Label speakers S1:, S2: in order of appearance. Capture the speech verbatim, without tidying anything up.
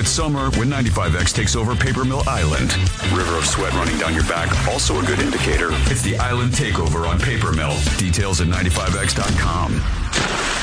S1: It's summer when ninety-five X takes over Paper Mill Island. River of sweat running down your back, also a good indicator. It's the Island Takeover on Paper Mill. Details at ninety-five X dot com.